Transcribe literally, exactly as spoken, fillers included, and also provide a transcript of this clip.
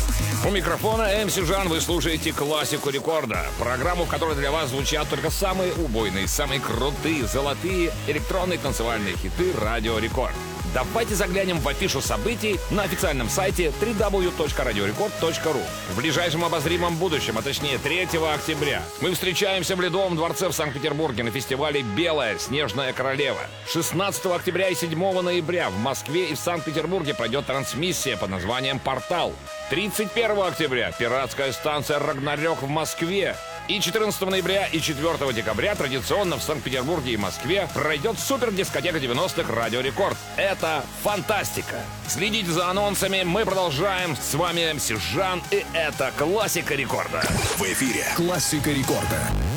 У микрофона эм си Жан, вы слушаете классику рекорда. Программу, в которой для вас звучат только самые убойные, самые крутые, золотые электронные танцевальные хиты Радио Рекорд. Давайте заглянем в афишу событий на официальном сайте дабл ю дабл ю дабл ю точка радиорекорд точка ру. В ближайшем обозримом будущем, а точнее третьего октября, мы встречаемся в Ледовом дворце в Санкт-Петербурге на фестивале «Белая снежная королева». шестнадцатого октября и седьмого ноября в Москве и в Санкт-Петербурге пройдет трансмиссия под названием «Портал». тридцать первого октября пиратская станция «Рагнарёк» в Москве. И четырнадцатого ноября и четвёртого декабря традиционно в Санкт-Петербурге и Москве пройдет супер-дискотека девяностых «Радио Рекорд». Это фантастика! Следите за анонсами, мы продолжаем. С вами эм си Жан, и это классика рекорда. В эфире классика рекорда.